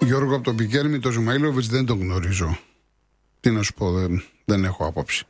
Γιώργο, από τον Πικέρμη, τον Ζουμαήλοβιτς δεν τον γνωρίζω. Τι να σου πω, δεν έχω άποψη.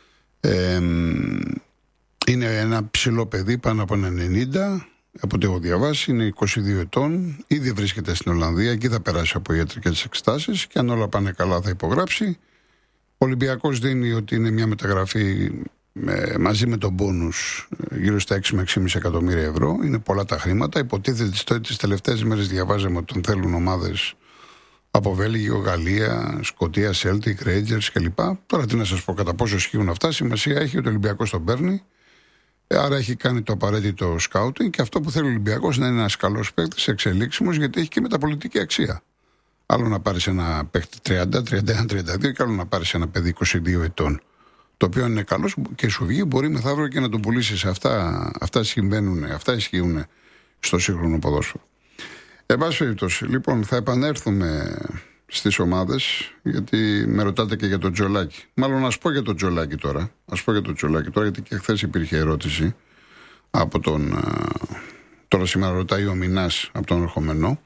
Είναι ένα ψηλό παιδί, πάνω από ένα 90, από ό,τι έχω διαβάσει, είναι 22 ετών, ήδη βρίσκεται στην Ολλανδία, εκεί θα περάσει από ιατρικές εξετάσεις και αν όλα πάνε καλά θα υπογράψει. Ο Ολυμπιακός δίνει ότι είναι μια μεταγραφή μαζί με τον μπόνους γύρω στα 6 με 6,5 εκατομμύρια ευρώ. Είναι πολλά τα χρήματα. Υποτίθεται τις τελευταίες μέρες διαβάζαμε ότι τον θέλουν ομάδες από Βέλγιο, Γαλλία, Σκωτία, Celtic, Rangers κλπ. Τώρα τι να σας πω κατά πόσο ισχύουν αυτά. Σημασία έχει ότι ο Ολυμπιακός τον παίρνει. Άρα έχει κάνει το απαραίτητο σκάουτινγκ και αυτό που θέλει ο Ολυμπιακός να είναι ένας καλός παίκτης, εξελίξιμος, γιατί έχει και μεταπολιτική αξία. Άλλο να πάρεις ένα παίκτη 30, 31, 32 και άλλο να πάρεις ένα παιδί 22 ετών. Το οποίο είναι καλός και σου βγει, μπορεί μεθαύριο και να τον πουλήσεις. Αυτά ισχύουν στο σύγχρονο ποδόσφαιρο. Εν πάση περιπτώσει, λοιπόν, θα επανέλθουμε στις ομάδες, γιατί με ρωτάτε και για τον Τζολάκη. Μάλλον να σου πω για τον Τζολάκη τώρα. Γιατί και χθες υπήρχε ερώτηση από τον. Τώρα σήμερα ρωτάει ο Μινάς από τον ερχομενό.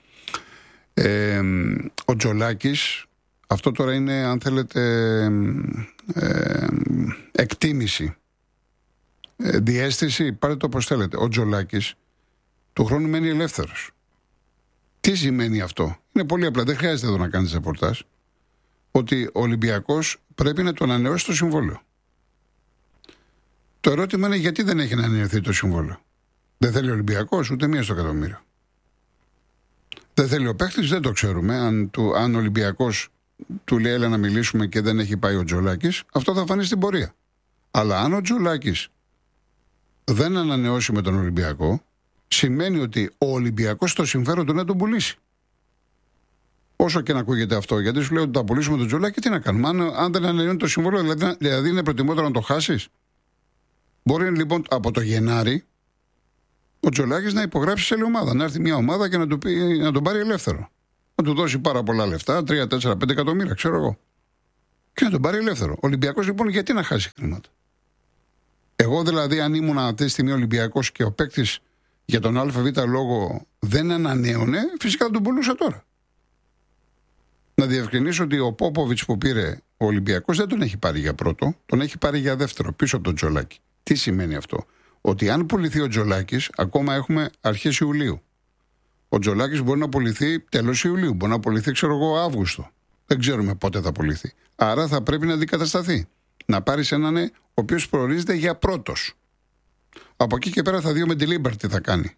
Ο Τζολάκης, αυτό τώρα είναι, αν θέλετε, εκτίμηση, διαίσθηση, πάρτε το όπως θέλετε. Ο Τζολάκης του χρόνου μένει ελεύθερος. Τι σημαίνει αυτό? Είναι πολύ απλά, δεν χρειάζεται εδώ να κάνεις ρεπορτάζ. Ότι ο Ολυμπιακός πρέπει να το ανανεώσει το συμβόλαιο. Το ερώτημα είναι γιατί δεν έχει ανανεωθεί το συμβόλαιο. Δεν θέλει ο Ολυμπιακός ούτε μία στο εκατομμύριο. Δεν θέλει ο παίκτης, δεν το ξέρουμε. Αν ο Ολυμπιακός του λέει έλα να μιλήσουμε και δεν έχει πάει ο Τζολάκης, αυτό θα φανεί στην πορεία. Αλλά αν ο Τζολάκης δεν ανανεώσει με τον Ολυμπιακό, σημαίνει ότι ο Ολυμπιακός το συμφέρον του να τον πουλήσει. Όσο και να ακούγεται αυτό, γιατί σου λέω ότι θα πουλήσουμε τον Τζολάκη, τι να κάνουμε? Αν δεν ανανεώνει το συμβόλαιο, δηλαδή είναι προτιμότερο να το χάσεις. Μπορεί λοιπόν από το Γενάρη ο Τζολάκης να υπογράψει σε άλλη ομάδα, να έρθει μια ομάδα και να τον πάρει ελεύθερο. Να του δώσει πάρα πολλά λεφτά, 3, 4, 5 εκατομμύρια, ξέρω εγώ. Και να τον πάρει ελεύθερο. Ο Ολυμπιακός λοιπόν γιατί να χάσει χρήματα? Εγώ δηλαδή, αν ήμουν αυτή τη στιγμή Ολυμπιακός και ο παίκτης για τον ΑΒ λόγο δεν ανανέωνε, φυσικά θα τον πουλούσα τώρα. Να διευκρινίσω ότι ο Πόποβιτς που πήρε ο Ολυμπιακός δεν τον έχει πάρει για πρώτο, τον έχει πάρει για δεύτερο, πίσω από τον Τζολάκη. Τι σημαίνει αυτό? Ότι αν πουληθεί ο Τζολάκης, ακόμα έχουμε αρχές Ιουλίου. Ο Τζολάκης μπορεί να πουληθεί τέλος Ιουλίου, μπορεί να πουληθεί, ξέρω εγώ, Αύγουστο. Δεν ξέρουμε πότε θα πουληθεί. Άρα θα πρέπει να αντικατασταθεί. Να πάρεις έναν ο οποίος προορίζεται για πρώτος. Από εκεί και πέρα θα δει με τη Λίμπερ τι θα κάνει.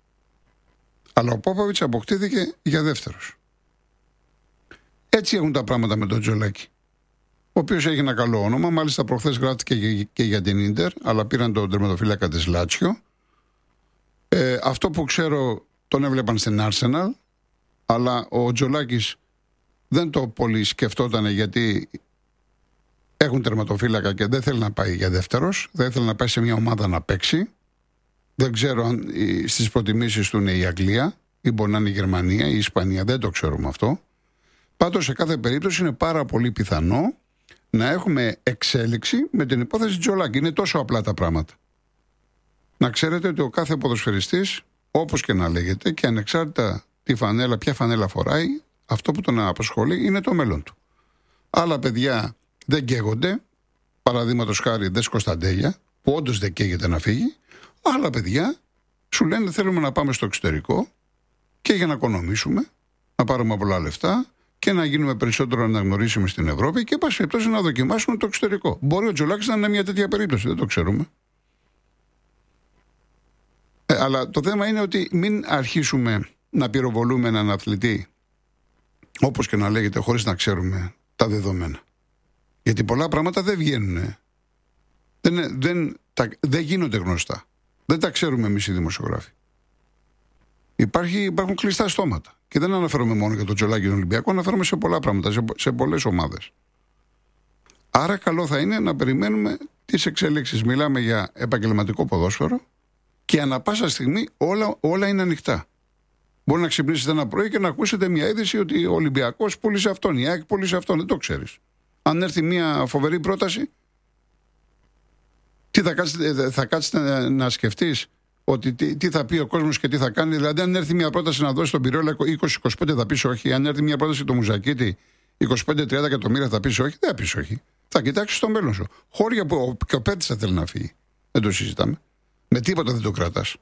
Αλλά ο Πόποβιτς αποκτήθηκε για δεύτερος. Έτσι έχουν τα πράγματα με τον Τζολάκη. Ο οποίος έχει ένα καλό όνομα. Μάλιστα προχθές γράφτηκε και για την Ίντερ, αλλά πήραν τον τερματοφύλακα της Λάτσιο. Αυτό που ξέρω τον έβλεπαν στην Arsenal, αλλά ο Τζολάκης δεν το πολύ σκεφτόταν, γιατί έχουν τερματοφύλακα και δεν θέλει να πάει για δεύτερος. Δεν θέλει να πάει σε μια ομάδα να παίξει. Δεν ξέρω αν στις προτιμήσεις του είναι η Αγγλία ή μπορεί να είναι η Γερμανία ή η Ισπανία. Δεν το ξέρουμε αυτό. Πάντως σε κάθε περίπτωση είναι πάρα πολύ πιθανό να έχουμε εξέλιξη με την υπόθεση Τζολάκη. Είναι τόσο απλά τα πράγματα. Να ξέρετε ότι ο κάθε ποδοσφαιριστής, όπως και να λέγεται και ανεξάρτητα ποια φανέλα φοράει, αυτό που τον απασχολεί είναι το μέλλον του. Άλλα παιδιά δεν καίγονται, παραδείγματος χάρη Δες Κωνσταντέλια, που όντως δεν καίγεται να φύγει. Άλλα παιδιά σου λένε θέλουμε να πάμε στο εξωτερικό και για να οικονομήσουμε, να πάρουμε πολλά λεφτά και να γίνουμε περισσότερο αναγνωρίσιμοι στην Ευρώπη και πάση περιπτώσει να δοκιμάσουμε το εξωτερικό. Μπορεί ο Τζολάκης να είναι μια τέτοια περίπτωση, δεν το ξέρουμε. Αλλά το θέμα είναι ότι μην αρχίσουμε να πυροβολούμε έναν αθλητή, όπως και να λέγεται, χωρίς να ξέρουμε τα δεδομένα. Γιατί πολλά πράγματα δεν βγαίνουν. Δεν γίνονται γνωστά. Δεν τα ξέρουμε εμείς οι δημοσιογράφοι. Υπάρχουν κλειστά στόματα. Και δεν αναφέρομαι μόνο για τον Τζολάκη και τον Ολυμπιακό, αναφέρομαι σε πολλά πράγματα, σε πολλές ομάδες. Άρα καλό θα είναι να περιμένουμε τις εξελίξεις. Μιλάμε για επαγγελματικό ποδόσφαιρο και ανά πάσα στιγμή όλα είναι ανοιχτά. Μπορεί να ξυπνήσετε ένα πρωί και να ακούσετε μια είδηση ότι ο Ολυμπιακός πούλησε αυτόν, η ΑΕΚ πούλησε αυτόν. Δεν το ξέρεις. Αν έρθει μια φοβερή πρόταση, τι θα κάτσεις να σκεφτείς ότι τι θα πει ο κόσμος και τι θα κάνει. Δηλαδή, αν έρθει μια πρόταση να δώσει τον Πυραιόλα 20-25, θα πει όχι. Αν έρθει μια πρόταση το Μουζακίτη 25-30 εκατομμύρια, θα πει όχι. Δεν θα πει όχι. Θα κοιτάξει το μέλλον σου. Χώρια που και ο Πέτης θα θέλει να φύγει. Δεν το συζητάμε. Με τίποτα δεν το κρατάς.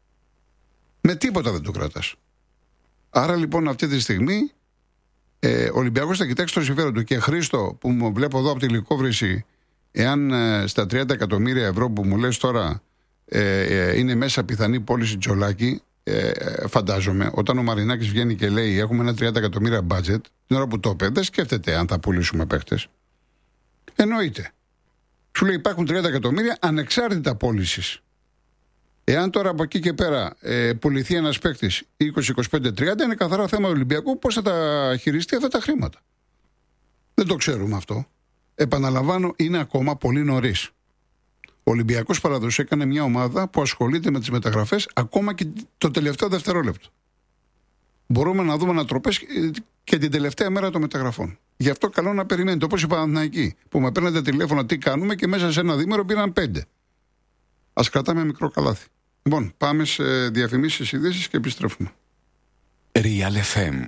Με τίποτα δεν το κρατάς. Άρα λοιπόν αυτή τη στιγμή ο Ολυμπιακός θα κοιτάξει το συμφέρον του. Και Χρήστο, που μου βλέπω εδώ από τη Λυκόβρηση, εάν στα 30 εκατομμύρια ευρώ που μου λες τώρα είναι μέσα πιθανή πώληση Τζολάκη, φαντάζομαι, όταν ο Μαρινάκης βγαίνει και λέει έχουμε ένα 30 εκατομμύρια budget, την ώρα που το είπε, δεν σκέφτεται αν θα πουλήσουμε παίχτες. Εννοείται. Σου λέει υπάρχουν 30 εκατομμύρια ανεξάρτητα πώλησης. Εάν τώρα από εκεί και πέρα πουληθεί ένας παίκτης 20-25-30, είναι καθαρά θέμα του Ολυμπιακού πώς θα τα χειριστεί αυτά τα χρήματα. Δεν το ξέρουμε αυτό. Επαναλαμβάνω, είναι ακόμα πολύ νωρίς. Ο Ολυμπιακός παραδοσιακά έκανε μια ομάδα που ασχολείται με τις μεταγραφές ακόμα και το τελευταίο δευτερόλεπτο. Μπορούμε να δούμε ανατροπές και την τελευταία μέρα των μεταγραφών. Γι' αυτό καλό να περιμένετε. Όπως η Παναθηναϊκή, που με παίρνετε τηλέφωνο τι κάνουμε και μέσα σε ένα δίμηνο πήραν 5. Ας κρατάμε μικρό καλάθι. Λοιπόν, πάμε σε διαφημίσεις, ειδήσεις και επιστρέφουμε. Real FM.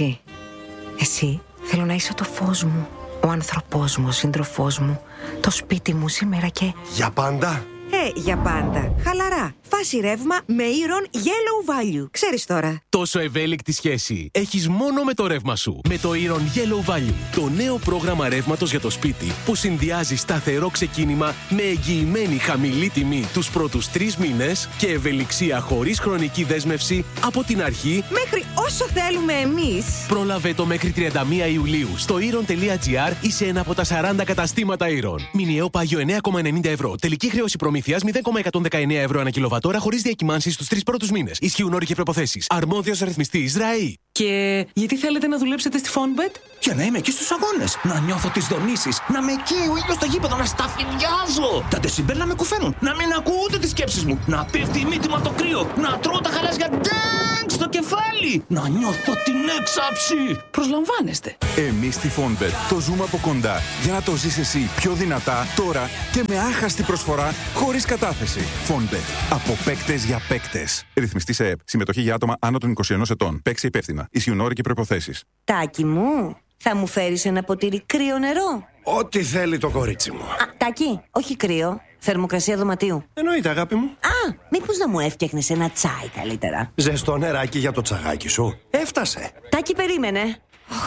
Εσύ, θέλω να είσαι το φως μου, ο άνθρωπός μου, ο σύντροφός μου, το σπίτι μου σήμερα και... Για πάντα. Για πάντα. Χαλαρά. Φάση ρεύμα με Iron Yellow Value. Ξέρεις τώρα. Τόσο ευέλικτη σχέση έχεις μόνο με το ρεύμα σου. Με το Iron Yellow Value. Το νέο πρόγραμμα ρεύματος για το σπίτι που συνδυάζει σταθερό ξεκίνημα με εγγυημένη χαμηλή τιμή τους πρώτους 3 μήνες και ευελιξία χωρίς χρονική δέσμευση από την αρχή Μέχρι όσο θέλουμε εμείς. Πρόλαβε το μέχρι 31 Ιουλίου στο iron.gr ή σε ένα από τα 40 καταστήματα Iron. Μηνιαίο πάγιο 9,90 ευρώ. Τελική χρέωση προμήθειας 0,119 ευρώ ανά κιλοβατόρα χωρίς διακυμάνσεις στους 3 πρώτους μήνες. Ισχύουν όροι και προϋποθέσεις. Αρμόδιος ρυθμιστής ΡΑΗ. Και γιατί θέλετε να δουλέψετε στη Fonbet? Για να είμαι εκεί στους αγώνες. Να νιώθω τις δονήσεις. Να με καίει ο ήλιος στο γήπεδο. Να σταφυριάζω. Τα ντεσιμπέλ να με κουφαίνουν. Να μην ακούω ούτε τις σκέψεις μου. Να πέφτει η μύτη μου από το κρύο. Να τρώω τα χαλάζια ντάγκ στο κεφάλι. Να νιώθω την έξαψη. Προσλαμβάνεστε. Εμείς στη Fonbet το ζούμε από κοντά για να το ζεις εσύ πιο δυνατά τώρα και με άχαστη προσφορά χωρίς κατάθεση. Fonbet. Από παίκτες για παίκτες. Ρυθμιστή σε ΕΠ. Συμμετοχή για άτομα άνω των 21 ετών. Παίξει υπεύθυνα. Ισχύουν όροι και προϋποθέσεις. Τάκη μου, θα μου φέρεις ένα ποτήρι κρύο νερό? Ό,τι θέλει το κορίτσι μου. Τάκη, όχι κρύο. Θερμοκρασία δωματίου. Εννοείται, αγάπη μου. Μήπως να μου έφτιαχνες ένα τσάι καλύτερα? Ζεστό νεράκι για το τσαγάκι σου. Έφτασε. Τάκη, περίμενε.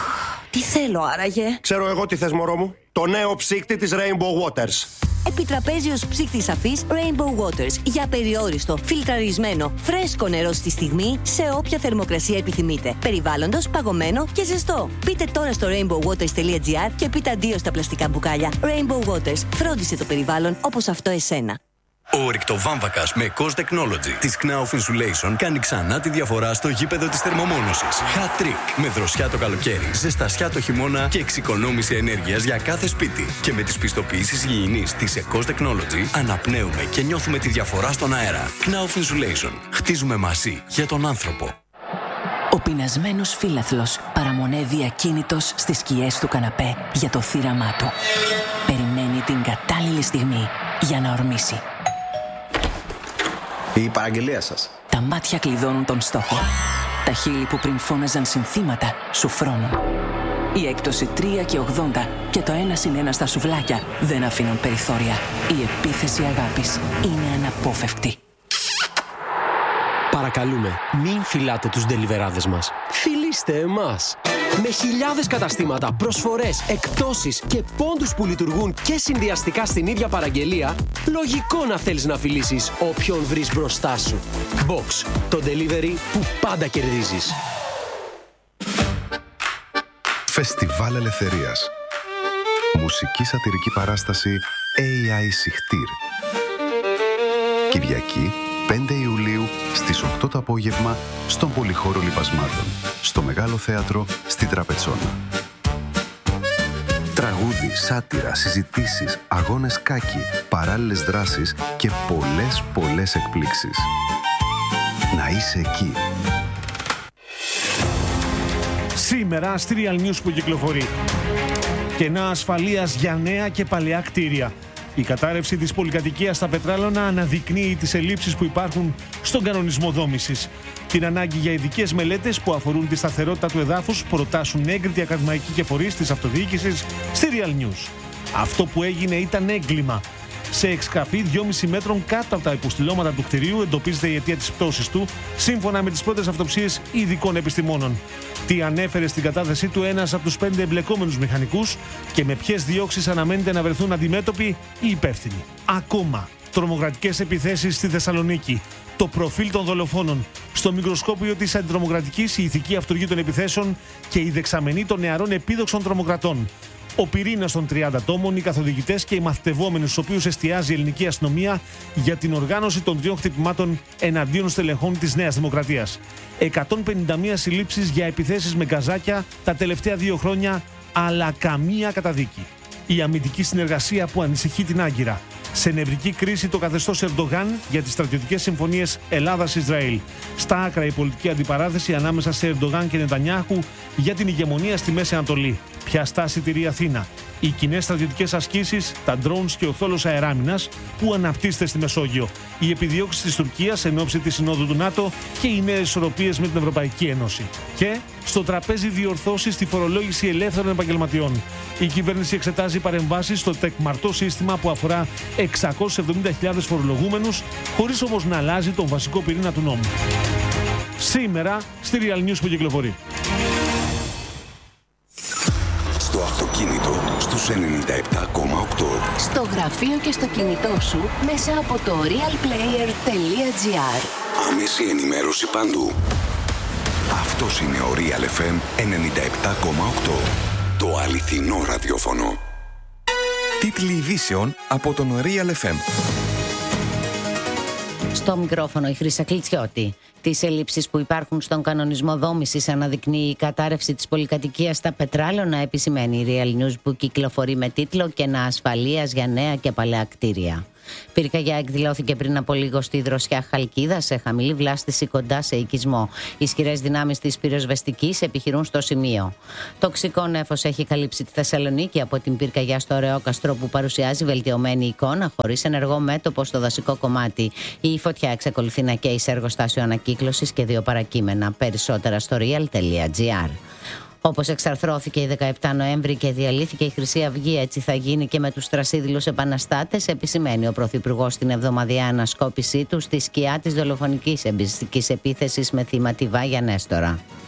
Τι θέλω άραγε? Ξέρω εγώ τι θες, μωρό μου. Το νέο ψύκτη της Rainbow Waters. Επιτραπέζιος ψύκτης αφής Rainbow Waters για περιόριστο, φιλτραρισμένο, φρέσκο νερό στη στιγμή σε όποια θερμοκρασία επιθυμείτε. Περιβάλλοντος, παγωμένο και ζεστό. Μπείτε τώρα στο rainbowwaters.gr και πείτε αντίο στα πλαστικά μπουκάλια. Rainbow Waters. Φρόντισε το περιβάλλον όπως αυτό εσένα. Ο ρηκτοβάμβακας με COS Technology της Knauf Insulation κάνει ξανά τη διαφορά στο γήπεδο της θερμομόνωσης. Hat trick με δροσιά το καλοκαίρι, ζεστασιά το χειμώνα και εξοικονόμηση ενέργειας για κάθε σπίτι. Και με τις πιστοποιήσεις υγιεινής της COS Technology αναπνέουμε και νιώθουμε τη διαφορά στον αέρα. Knauf Insulation. Χτίζουμε μαζί για τον άνθρωπο. Ο πεινασμένος φίλαθλος παραμονεύει ακίνητος στις σκιές του καναπέ για το θύραμά του. Περιμένει την κατάλληλη στιγμή για να ορμήσει. Η παραγγελία σας. Τα μάτια κλειδώνουν τον στόχο. Τα χείλη που πριν φώναζαν συνθήματα σου φρώνουν. Η έκπτωση 3 και 80 και το 1+1 στα σουβλάκια δεν αφήνουν περιθώρια. Η επίθεση αγάπης είναι αναπόφευκτη. Παρακαλούμε, μην φυλάτε τους ντελιβεράδες μας. Φιλήστε εμάς. Με χιλιάδες καταστήματα, προσφορές, εκπτώσεις και πόντους που λειτουργούν και συνδυαστικά στην ίδια παραγγελία, λογικό να θέλεις να φιλήσεις όποιον βρεις μπροστά σου. Box, το delivery που πάντα κερδίζεις. Φεστιβάλ Ελευθερίας. Μουσική σατιρική παράσταση AI Σιχτήρ. Κυριακή 5 Ιουλίου στις 8 το απόγευμα στον Πολυχώρο Λιπασμάτων, στο Μεγάλο Θέατρο στη Τραπετσόνα. Τραγούδι, σάτυρα, συζητήσεις, αγώνες κάκι, παράλληλες δράσεις και πολλές εκπλήξεις. Να είσαι εκεί. Σήμερα Serial News που κυκλοφορεί. Κενά ασφαλείας για νέα και παλαιά κτίρια. Η κατάρρευση της πολυκατοικίας στα Πετράλωνα αναδεικνύει τις ελλείψεις που υπάρχουν στον κανονισμό δόμησης. Την ανάγκη για ειδικές μελέτες που αφορούν τη σταθερότητα του εδάφους προτάσουν έγκριτοι ακαδημαϊκοί και φορείς της αυτοδιοίκησης στη Real News. Αυτό που έγινε ήταν έγκλημα. Σε εξκαφή 2,5 μέτρων κάτω από τα υποστηλώματα του κτηρίου εντοπίζεται η αιτία της πτώσης του, σύμφωνα με τις πρώτες αυτοψίες ειδικών επιστημόνων. Τι ανέφερε στην κατάθεσή του ένας από τους 5 εμπλεκόμενους μηχανικούς και με ποιες διώξεις αναμένεται να βρεθούν αντιμέτωποι οι υπεύθυνοι. Ακόμα, τρομοκρατικές επιθέσεις στη Θεσσαλονίκη. Το προφίλ των δολοφόνων. Στο μικροσκόπιο της αντιτρομοκρατικής, η ηθική αυτοργή των επιθέσεων και η δεξαμενή των νεαρών επίδοξων τρομοκρατών. Ο πυρήνας των 30 τόμων, οι καθοδηγητές και οι μαθητευόμενοι, στους οποίους εστιάζει η ελληνική αστυνομία για την οργάνωση των 2 χτυπημάτων εναντίον στελεχών της Νέας Δημοκρατίας. 151 συλλήψεις για επιθέσεις με γκαζάκια τα τελευταία 2 χρόνια, αλλά καμία καταδίκη. Η αμυντική συνεργασία που ανησυχεί την Άγκυρα. Σε νευρική κρίση το καθεστώς Ερντογάν για τις στρατιωτικές συμφωνίες Ελλάδας-Ισραήλ. Στα άκρα η πολιτική αντιπαράθεση ανάμεσα σε Ερντογάν και Νετανιάχου για την ηγεμονία στη Μέση Ανατολή. Ποια στάση τηρεί η Αθήνα. Οι κοινές στρατιωτικές ασκήσεις, τα drones και ο θόλος αεράμινας που αναπτύσσεται στη Μεσόγειο. Οι επιδιώξεις της Τουρκίας εν ώψη της Συνόδου του ΝΑΤΟ και οι νέες ισορροπίες με την Ευρωπαϊκή Ένωση. Και στο τραπέζι διορθώσεις στη φορολόγηση ελεύθερων επαγγελματιών. Η κυβέρνηση εξετάζει παρεμβάσεις στο τεκμαρτό σύστημα που αφορά 670.000 φορολογούμενους, χωρίς όμως να αλλάζει τον βασικό πυρήνα του νόμου. Σήμερα στη Real News που κυκλοφορεί. Στο αυτοκίνητο στους 97,8. Στο γραφείο και στο κινητό σου μέσα από το realplayer.gr. Άμεση ενημέρωση παντού. Αυτός είναι ο Real FM 97,8. Το αληθινό ραδιόφωνο. Τίτλοι ειδήσεων από τον Real FM. Στο μικρόφωνο η Χρύσα Κλιτσιώτη. Τις ελλείψεις που υπάρχουν στον κανονισμό δόμησης αναδεικνύει η κατάρρευση της πολυκατοικίας στα Πετράλωνα, επισημαίνει η Real News που κυκλοφορεί με τίτλο «Κενά ασφαλείας για νέα και παλαιά κτίρια». Πυρκαγιά εκδηλώθηκε πριν από λίγο στη δροσιά Χαλκίδα, σε χαμηλή βλάστηση κοντά σε οικισμό. Ισχυρές δυνάμεις της πυροσβεστικής επιχειρούν στο σημείο. Τοξικό νέφος έχει καλύψει τη Θεσσαλονίκη από την πυρκαγιά στο Ρεόκαστρο, που παρουσιάζει βελτιωμένη εικόνα χωρίς ενεργό μέτωπο στο δασικό κομμάτι. Η φωτιά εξακολουθεί να καίει σε εργοστάσιο ανακύκλωσης και 2 παρακείμενα. Περισσότερα στο real.gr. Όπως εξαρθρώθηκε η 17 Νοέμβρη και διαλύθηκε η Χρυσή Αυγή, έτσι θα γίνει και με τους Τρασίδηλους επαναστάτες, επισημαίνει ο Πρωθυπουργός στην εβδομαδιαία ανασκόπησή του στη σκιά της δολοφονικής εμπιστικής επίθεσης με θύμα τη Βάγια Νέστορα.